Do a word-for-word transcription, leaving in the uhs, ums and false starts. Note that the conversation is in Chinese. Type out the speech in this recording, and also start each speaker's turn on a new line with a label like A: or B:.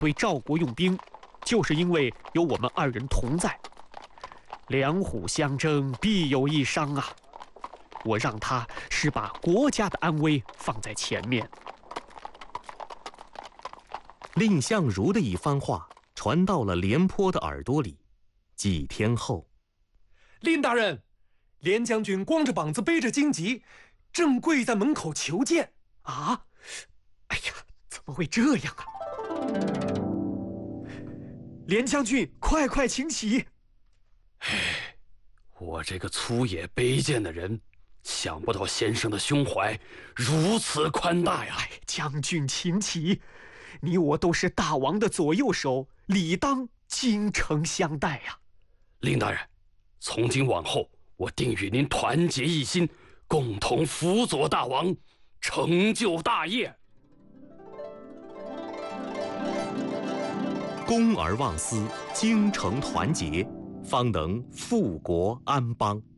A: 为赵国用兵，就是因为有我们二人同在。两虎相争，必有一伤啊！我让他是把国家的安危放在前面。
B: 蔺相如的一番话传到了廉颇的耳朵里。几天后，
C: 蔺大人，廉将军光着膀子背着荆棘，正跪在门口求见。
A: 啊！哎呀，怎么会这样啊？廉将军，快快请起！
D: 唉，我这个粗野卑贱的人，想不到先生的胸怀如此宽大呀！
A: 哎，将军请起，你我都是大王的左右手，理当精诚相待呀。
D: 蔺大人，从今往后，我定与您团结一心，共同辅佐大王，成就大业。
B: 公而忘私，精诚团结，方能富国安邦。